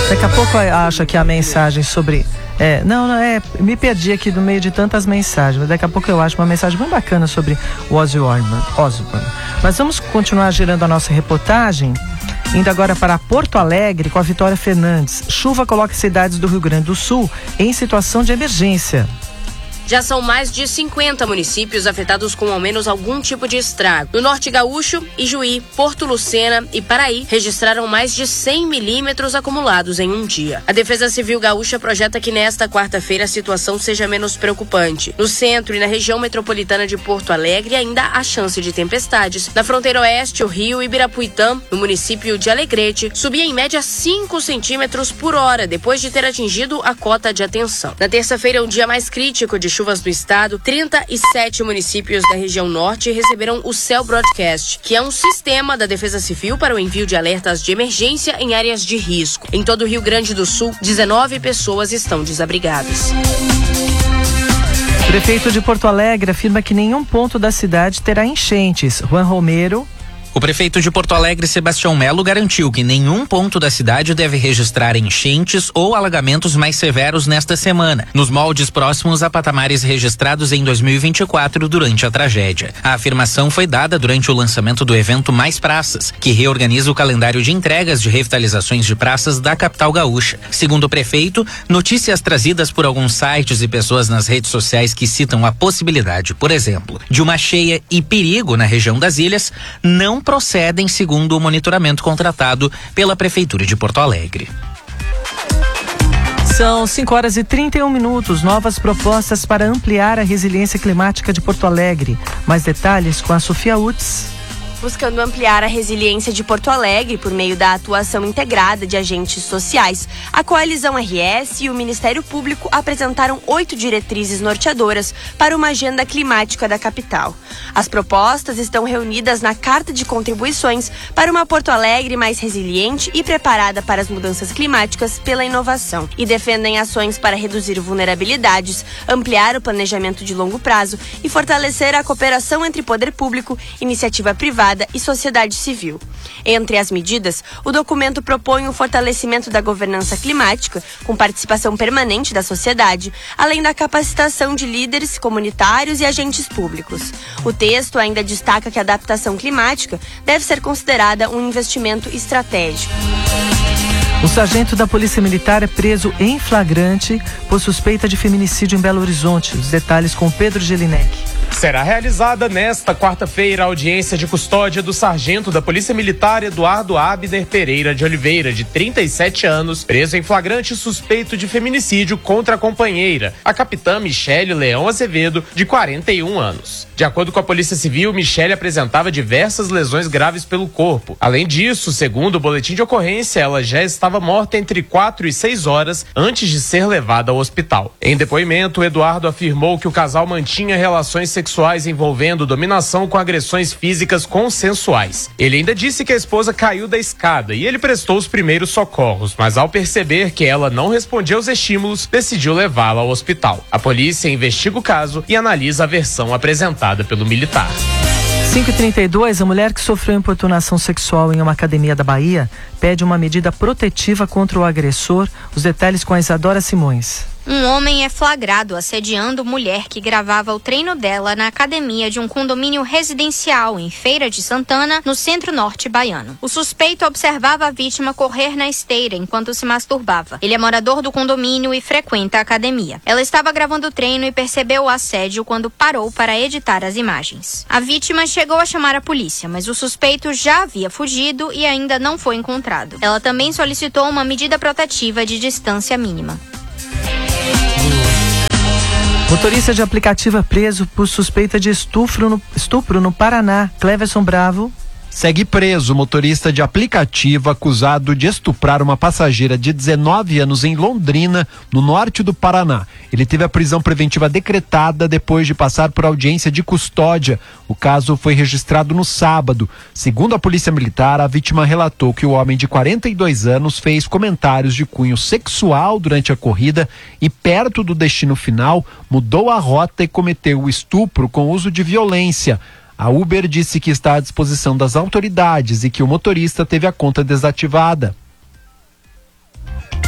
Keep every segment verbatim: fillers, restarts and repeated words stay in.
Daqui a pouco acha que a mensagem sobre... É, não, não, é, me perdi aqui no meio de tantas mensagens, mas daqui a pouco eu acho uma mensagem bem bacana sobre o Ozzy Osbourne. Mas vamos continuar girando a nossa reportagem, indo agora para Porto Alegre com a Vitória Fernandes. Chuva coloca cidades do Rio Grande do Sul em situação de emergência. Já são mais de cinquenta municípios afetados com ao menos algum tipo de estrago. No Norte Gaúcho, Ijuí, Porto Lucena e Paraí registraram mais de cem milímetros acumulados em um dia. A Defesa Civil Gaúcha projeta que nesta quarta-feira a situação seja menos preocupante. No centro e na região metropolitana de Porto Alegre ainda há chance de tempestades. Na fronteira oeste, o rio Ibirapuitã, no município de Alegrete, subia em média cinco centímetros por hora depois de ter atingido a cota de atenção. Na terça-feira, um dia mais crítico de chuvas do estado, trinta e sete municípios da região norte receberam o Cell Broadcast, que é um sistema da Defesa Civil para o envio de alertas de emergência em áreas de risco. Em todo o Rio Grande do Sul, dezenove pessoas estão desabrigadas. O prefeito de Porto Alegre afirma que nenhum ponto da cidade terá enchentes. Juan Romero. O prefeito de Porto Alegre, Sebastião Melo, garantiu que nenhum ponto da cidade deve registrar enchentes ou alagamentos mais severos nesta semana, nos moldes próximos a patamares registrados em dois mil e vinte e quatro durante a tragédia. A afirmação foi dada durante o lançamento do evento Mais Praças, que reorganiza o calendário de entregas de revitalizações de praças da capital gaúcha. Segundo o prefeito, notícias trazidas por alguns sites e pessoas nas redes sociais que citam a possibilidade, por exemplo, de uma cheia e perigo na região das ilhas, não procedem segundo o monitoramento contratado pela Prefeitura de Porto Alegre. São cinco horas e trinta e um minutos. Novas propostas para ampliar a resiliência climática de Porto Alegre. Mais detalhes com a Sofia Utz. Buscando ampliar a resiliência de Porto Alegre por meio da atuação integrada de agentes sociais, a Coalizão R S e o Ministério Público apresentaram oito diretrizes norteadoras para uma agenda climática da capital. As propostas estão reunidas na Carta de Contribuições para uma Porto Alegre mais resiliente e preparada para as mudanças climáticas pela inovação, e defendem ações para reduzir vulnerabilidades, ampliar o planejamento de longo prazo e fortalecer a cooperação entre poder público, iniciativa privada e sociedade civil. Entre as medidas, o documento propõe o fortalecimento da governança climática, com participação permanente da sociedade, além da capacitação de líderes comunitários e agentes públicos. O texto ainda destaca que a adaptação climática deve ser considerada um investimento estratégico. O sargento da Polícia Militar é preso em flagrante por suspeita de feminicídio em Belo Horizonte. Os detalhes com Pedro Gelinek. Será realizada nesta quarta-feira a audiência de custódia do sargento da Polícia Militar Eduardo Abner Pereira de Oliveira, de trinta e sete anos, preso em flagrante suspeito de feminicídio contra a companheira, a capitã Michele Leão Azevedo, de quarenta e um anos. De acordo com a Polícia Civil, Michele apresentava diversas lesões graves pelo corpo. Além disso, segundo o boletim de ocorrência, ela já estava morta entre quatro e seis horas antes de ser levada ao hospital. Em depoimento, Eduardo afirmou que o casal mantinha relações sexuais envolvendo dominação com agressões físicas consensuais. Ele ainda disse que a esposa caiu da escada e ele prestou os primeiros socorros, mas ao perceber que ela não respondia aos estímulos, decidiu levá-la ao hospital. A polícia investiga o caso e analisa a versão apresentada pelo militar. cinco e trinta e dois, a mulher que sofreu importunação sexual em uma academia da Bahia pede uma medida protetiva contra o agressor. Os detalhes com a Isadora Simões. Um homem é flagrado assediando mulher que gravava o treino dela na academia de um condomínio residencial em Feira de Santana, no centro-norte baiano. O suspeito observava a vítima correr na esteira enquanto se masturbava. Ele é morador do condomínio e frequenta a academia. Ela estava gravando o treino e percebeu o assédio quando parou para editar as imagens. A vítima chegou a chamar a polícia, mas o suspeito já havia fugido e ainda não foi encontrado. Ela também solicitou uma medida protetiva de distância mínima. Motorista de aplicativo é preso por suspeita de estupro no, estupro no Paraná. Cleverson Bravo. Segue preso o motorista de aplicativo acusado de estuprar uma passageira de dezenove anos em Londrina, no norte do Paraná. Ele teve a prisão preventiva decretada depois de passar por audiência de custódia. O caso foi registrado no sábado. Segundo a Polícia Militar, a vítima relatou que o homem de quarenta e dois anos fez comentários de cunho sexual durante a corrida e, perto do destino final, mudou a rota e cometeu o estupro com uso de violência. A Uber disse que está à disposição das autoridades e que o motorista teve a conta desativada.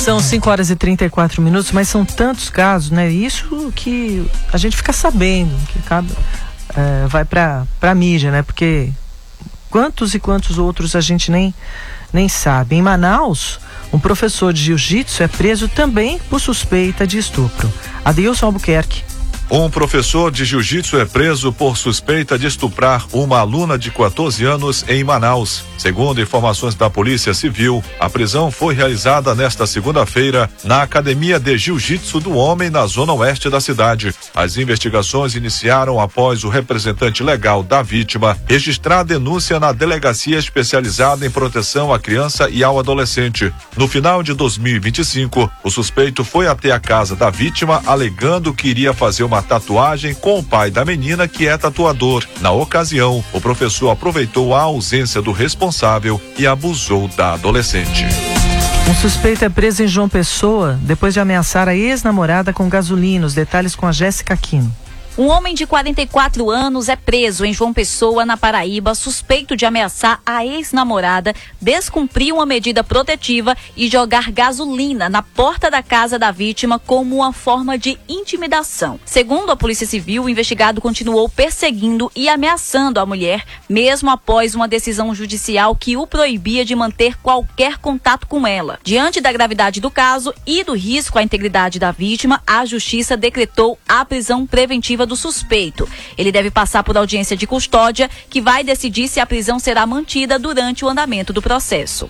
São cinco horas e trinta e quatro minutos, mas são tantos casos, né? Isso que a gente fica sabendo, que acaba, é, vai para a mídia, né? Porque quantos e quantos outros a gente nem, nem sabe. Em Manaus, um professor de jiu-jitsu é preso também por suspeita de estupro. Adilson Albuquerque. Um professor de jiu-jitsu é preso por suspeita de estuprar uma aluna de quatorze anos em Manaus. Segundo informações da Polícia Civil, a prisão foi realizada nesta segunda-feira na Academia de Jiu-Jitsu do Homem, na zona oeste da cidade. As investigações iniciaram após o representante legal da vítima registrar a denúncia na Delegacia Especializada em Proteção à Criança e ao Adolescente. No final de dois mil e vinte e cinco, o suspeito foi até a casa da vítima alegando que iria fazer uma tatuagem com o pai da menina, que é tatuador. Na ocasião, o professor aproveitou a ausência do responsável e abusou da adolescente. Um suspeito é preso em João Pessoa depois de ameaçar a ex-namorada com gasolina. Os detalhes com a Jéssica Aquino. Um homem de quarenta e quatro anos é preso em João Pessoa, na Paraíba, suspeito de ameaçar a ex-namorada, descumprir uma medida protetiva e jogar gasolina na porta da casa da vítima como uma forma de intimidação. Segundo a Polícia Civil, o investigado continuou perseguindo e ameaçando a mulher, mesmo após uma decisão judicial que o proibia de manter qualquer contato com ela. Diante da gravidade do caso e do risco à integridade da vítima, a Justiça decretou a prisão preventiva do suspeito. Ele deve passar por audiência de custódia, que vai decidir se a prisão será mantida durante o andamento do processo.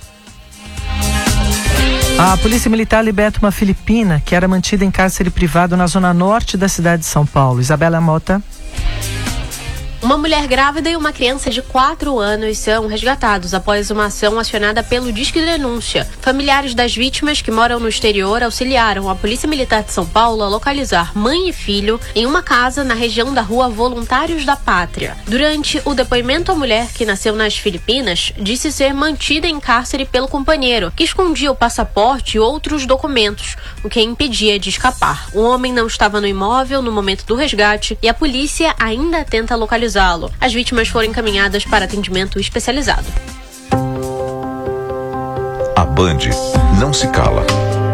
A Polícia Militar liberta uma filipina que era mantida em cárcere privado na zona norte da cidade de São Paulo. Isabela Mota. Uma mulher grávida e uma criança de quatro anos são resgatados após uma ação acionada pelo Disque Denúncia. Familiares das vítimas que moram no exterior auxiliaram a Polícia Militar de São Paulo a localizar mãe e filho em uma casa na região da rua Voluntários da Pátria. Durante o depoimento, a mulher, que nasceu nas Filipinas, disse ser mantida em cárcere pelo companheiro, que escondia o passaporte e outros documentos, o que a impedia de escapar. O homem não estava no imóvel no momento do resgate e a polícia ainda tenta localizar. As vítimas foram encaminhadas para atendimento especializado. A Band não se cala.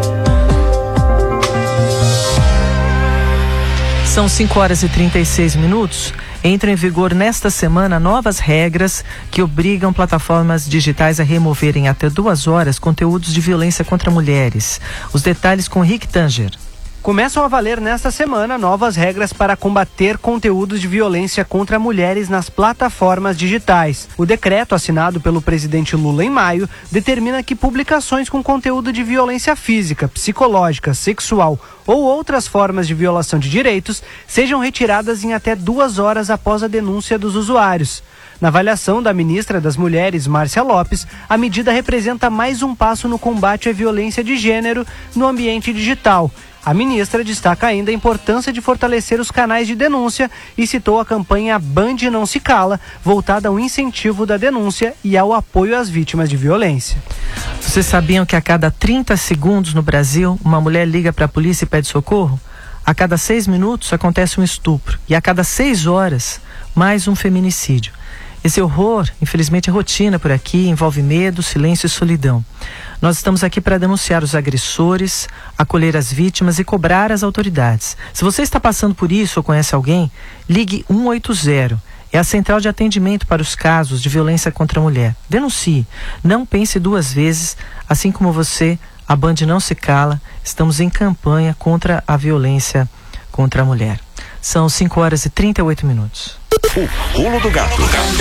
São cinco horas e trinta e seis minutos. Entram em vigor nesta semana novas regras que obrigam plataformas digitais a removerem até duas horas conteúdos de violência contra mulheres. Os detalhes com Rick Tanger. Começam a valer nesta semana novas regras para combater conteúdos de violência contra mulheres nas plataformas digitais. O decreto, assinado pelo presidente Lula em maio, determina que publicações com conteúdo de violência física, psicológica, sexual ou outras formas de violação de direitos sejam retiradas em até duas horas após a denúncia dos usuários. Na avaliação da ministra das Mulheres, Márcia Lopes, a medida representa mais um passo no combate à violência de gênero no ambiente digital. A ministra destaca ainda a importância de fortalecer os canais de denúncia e citou a campanha Band Não Se Cala, voltada ao incentivo da denúncia e ao apoio às vítimas de violência. Vocês sabiam que a cada trinta segundos no Brasil, uma mulher liga para a polícia e pede socorro? A cada seis minutos acontece um estupro e a cada seis horas, mais um feminicídio. Esse horror, infelizmente, é rotina por aqui, envolve medo, silêncio e solidão. Nós estamos aqui para denunciar os agressores, acolher as vítimas e cobrar as autoridades. Se você está passando por isso ou conhece alguém, ligue um oito zero. É a central de atendimento para os casos de violência contra a mulher. Denuncie. Não pense duas vezes. Assim como você, a Band Não Se Cala. Estamos em campanha contra a violência contra a mulher. São cinco horas e trinta e oito minutos. O Pulo do Gato.